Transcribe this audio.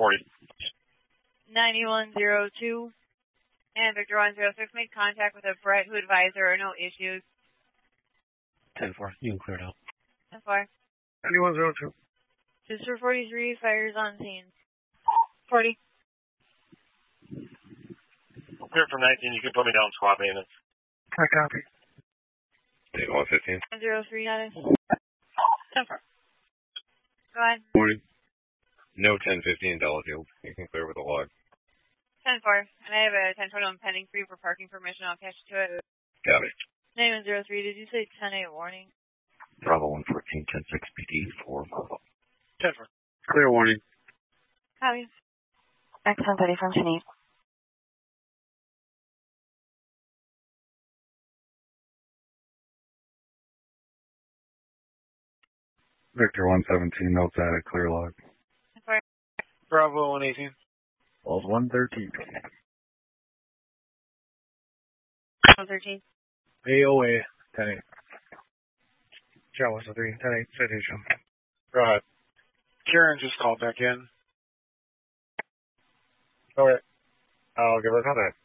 9102 and Victor 106 made contact with a Brett who advised there are no issues. 10-4, you can clear it out. 10-4. 9102. Sister 43 fires on scene. 40. Clear from 19, you can put me down squad maintenance. I copy. Dave 115. 103, got it. 10-4. Go ahead. Morning. No 1015 Delafield. You can clear with a log. 10-4. And I have a 1021 pending free for parking permission. I'll catch you to it. Got it. 9103, did you say 10-8 warning? Bravo 114, 10-6 PD 4 Bravo. 10-4. Clear warning. Copy. X-130 from Geneve. Victor 117, no static, clear log. 10-4. Bravo 118. Balls 113. 113. AOA 10-8. John 103, 10-8, citation. Go ahead. Karen just called back in. Okay. I'll give her a contact.